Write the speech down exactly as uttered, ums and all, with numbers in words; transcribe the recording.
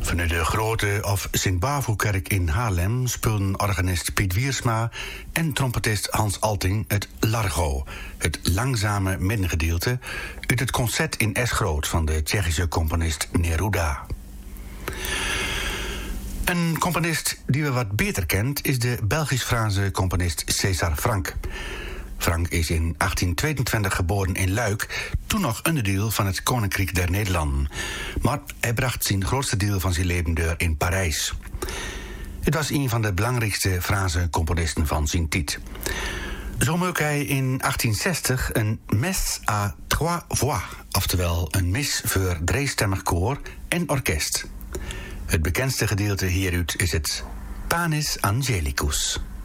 Vanuit de Grote of Sint-Bavokerk in Haarlem speelden organist Piet Wiersma en trompetist Hans Alting het Largo, het langzame middengedeelte uit het concert in S groot van de Tsjechische componist Neruda. Een componist die we wat beter kent is de Belgisch-Franse componist César Franck. Franck is in achttien tweeëntwintig geboren in Luik, toen nog onderdeel van het Koninkrijk der Nederlanden. Maar hij bracht zijn grootste deel van zijn leven door in Parijs. Het was een van de belangrijkste Franse componisten van zijn tijd. Zo maakte hij in achttien zestig een Messe à trois voix, oftewel een mis voor driestemmig koor en orkest. Het bekendste gedeelte hieruit is het Panis Angelicus.